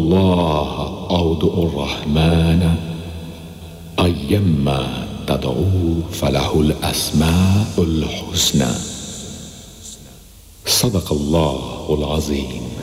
الله أو ادعوا الرحمن أيما تدعوا فله الأسماء الحسنى. صدق الله العظيم.